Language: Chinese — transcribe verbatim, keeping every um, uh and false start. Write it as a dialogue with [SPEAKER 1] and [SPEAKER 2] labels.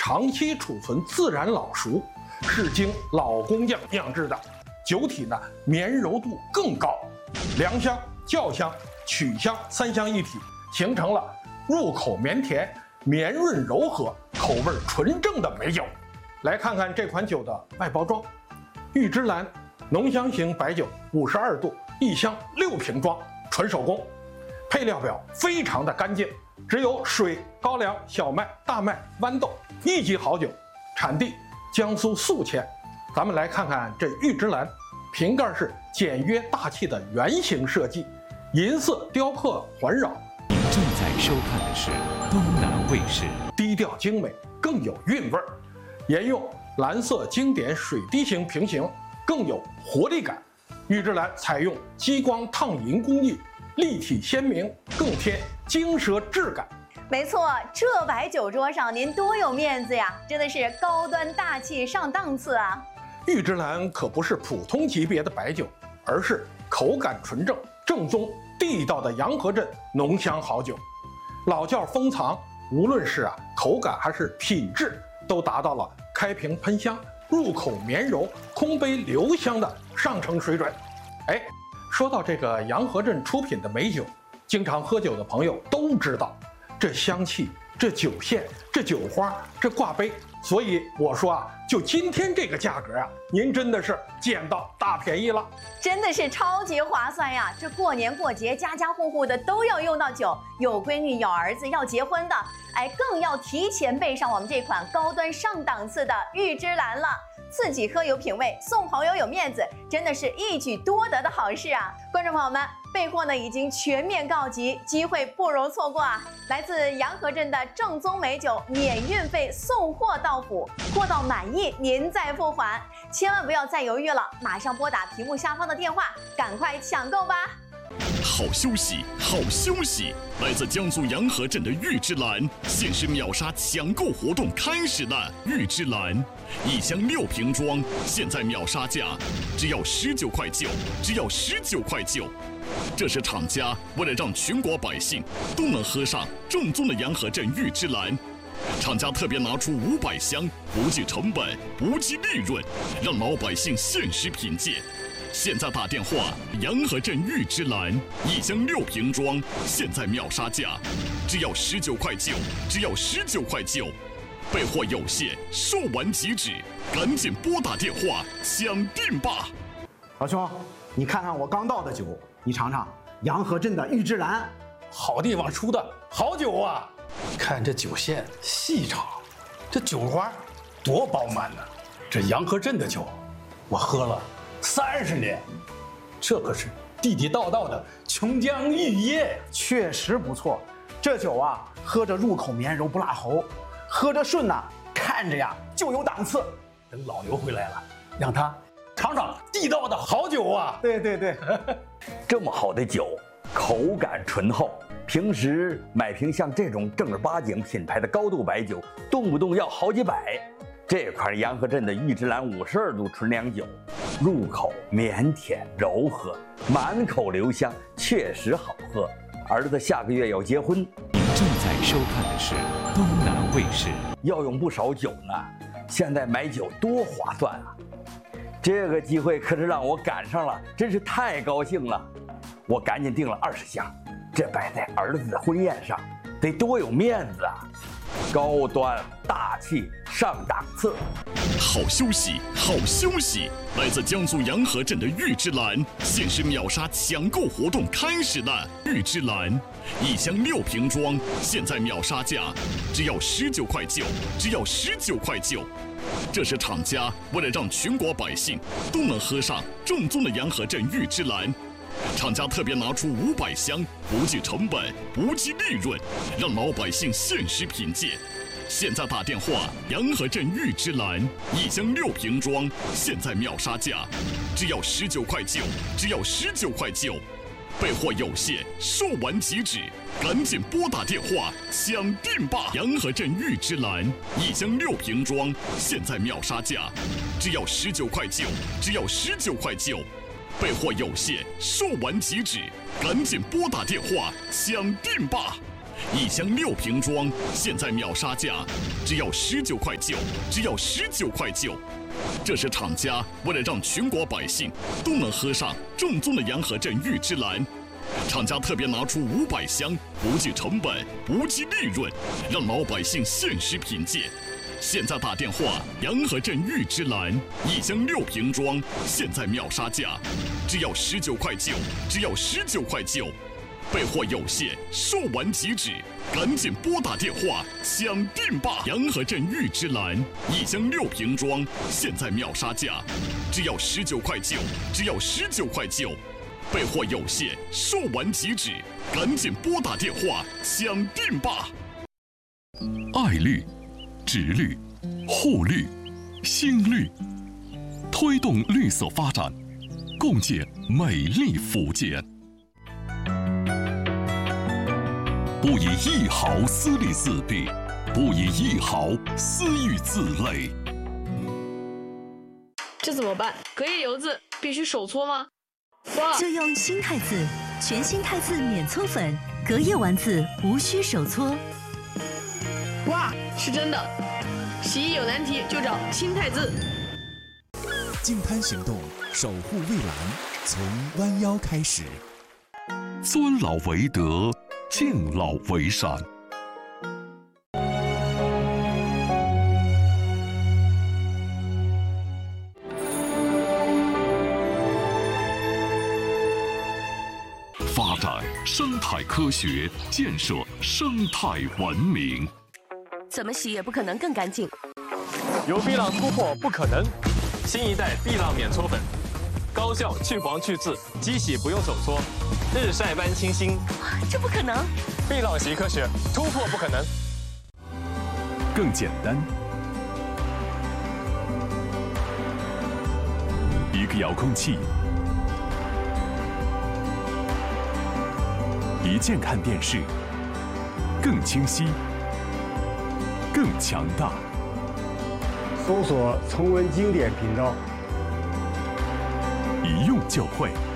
[SPEAKER 1] 长期储存自然老熟，是经老工匠酿制的，酒体呢绵柔度更高，良香、酵香、曲香三香一体，形成了入口绵甜、绵润柔和、口味纯正的美酒。来看看这款酒的外包装，玉芝兰浓香型白酒，五十二度，一箱六瓶装，纯手工。配料表非常的干净，只有水、高粱、小麦、大麦、豌豆，一级好酒。产地江苏宿迁。咱们来看看这玉芝兰，瓶盖是简约大气的圆形设计，银色雕刻环绕。
[SPEAKER 2] 您正在收看的是东南卫视，
[SPEAKER 1] 低调精美，更有韵味儿。沿用蓝色经典水滴形瓶型，更有活力感。玉芝兰采用激光烫银工艺，立体鲜明，更添精奢质感。
[SPEAKER 3] 没错，这摆酒桌上您多有面子呀，真的是高端大气上档次啊！
[SPEAKER 1] 玉芝兰可不是普通级别的白酒，而是口感纯正、正宗地道的洋河镇浓香好酒。老窖封藏，无论是啊口感还是品质，都达到了开瓶喷香、入口绵柔、空杯留香的上乘水准。哎，说到这个洋河镇出品的美酒，经常喝酒的朋友都知道，这香气、这酒线、这酒花、这挂杯。所以我说啊，就今天这个价格啊，您真的是捡到大便宜了，
[SPEAKER 3] 真的是超级划算呀！这过年过节，家家户户的都要用到酒，有闺女、有儿子要结婚的，哎，更要提前备上我们这款高端上档次的玉芝兰了。自己喝有品味，送朋友有面子，真的是一举多得的好事啊！观众朋友们，备货呢已经全面告急，机会不容错过啊！来自洋河镇的正宗美酒，免运费送货到府，货到满意您再付款，千万不要再犹豫了，马上拨打屏幕下方的电话，赶快抢购吧！
[SPEAKER 4] 好休息，好休息！来自江苏洋河镇的玉芝兰限时秒杀抢购活动开始了！玉芝兰一箱六瓶装，现在秒杀价只要十九块九，只要十九块九。这是厂家为了让全国百姓都能喝上正宗的洋河镇玉芝兰，厂家特别拿出五百箱，不计成本，不计利润，让老百姓限时品鉴。现在打电话，洋河镇玉芝兰一箱六瓶装，现在秒杀价只要十九块九，只要十九块九。备货有限，售完即止，赶紧拨打电话抢订吧！
[SPEAKER 5] 老兄，你看看我刚倒的酒，你尝尝洋河镇的玉芝兰，
[SPEAKER 1] 好地方出的好酒啊！
[SPEAKER 6] 看这酒线细长，这酒花多饱满呢！这洋河镇的酒，我喝了三十年，这可是地地道道的琼浆玉液，
[SPEAKER 5] 确实不错。这酒啊，喝着入口绵柔不辣喉，喝着顺呐、啊，看着呀就有档次。
[SPEAKER 6] 等老刘回来了，让他尝尝地道的好酒啊！
[SPEAKER 5] 对对对，
[SPEAKER 7] 这么好的酒，口感醇厚，平时买瓶像这种正儿八经品牌的高度白酒，动不动要好几百。这款洋河镇的玉芝兰五十二度纯粮酒，入口绵甜柔和，满口留香，确实好喝。儿子下个月要结婚，
[SPEAKER 2] 您正在收看的是东南卫视。
[SPEAKER 7] 要用不少酒呢，现在买酒多划算啊！这个机会可是让我赶上了，真是太高兴了。我赶紧订了二十箱，这摆在儿子的婚宴上，得多有面子啊！高端大气上档次。
[SPEAKER 4] 好休息，好休息！来自江苏洋河镇的玉芝兰限时秒杀抢购活动开始了！玉芝兰一箱六瓶装，现在秒杀价只要十九块九，只要十九块九。这是厂家为了让全国百姓都能喝上正宗的洋河镇玉芝兰，厂家特别拿出五百箱，不计成本，不计利润，让老百姓限时品鉴。现在打电话，洋河镇玉芝兰一箱六瓶装，现在秒杀价只要十九块九，只要十九块九。备货有限，售完即止，赶紧拨打电话抢订吧！洋河镇玉芝兰一箱六瓶装，现在秒杀价只要十九块九，只要十九块九。备货有限，售完即止，赶紧拨打电话抢订吧！ 一箱六瓶装，现在秒杀价只要十九块九，只要十九块九。这是厂家为了让全国百姓都能喝上正宗的洋河镇玉芝兰，厂家特别拿出五百箱，不计成本，不计利润，让老百姓限时品鉴。现在打电话，洋河镇玉芝兰一箱六瓶装，现在秒杀价只要十九块九，只要十九块九。备货有限，售完即止，赶紧拨打电话抢订吧！洋河镇玉芝兰一箱六瓶装，现在秒杀价只要十九块九，只要十九块九。备货有限，售完即止，赶紧拨打电话抢订吧！
[SPEAKER 2] 爱绿、植绿、护绿、新绿，推动绿色发展，共建美丽福建。不以一毫私利自弊，不以一毫私欲自累。
[SPEAKER 8] 这怎么办？隔夜油渍必须手搓吗？哇！
[SPEAKER 9] 就用新汰渍，全新汰渍免搓粉，隔夜完渍无需手搓。
[SPEAKER 8] 哇，是真的！洗衣有难题就找新汰渍。
[SPEAKER 10] 净滩行动，守护蔚蓝，从弯腰开始。
[SPEAKER 2] 尊老为德，敬老为善。发展生态科学，建设生态文明。
[SPEAKER 11] 怎么洗也不可能更干净。
[SPEAKER 12] 由碧浪突破不可能，新一代碧浪免搓粉，高效去黄去渍，机洗不用手搓，日晒般清新。
[SPEAKER 11] 这不可能！
[SPEAKER 12] 碧浪洗科学，突破不可能。
[SPEAKER 2] 更简单，一个遥控器，一键看电视，更清晰，更强大。
[SPEAKER 13] 搜索重温经典频道，
[SPEAKER 2] 一用就会。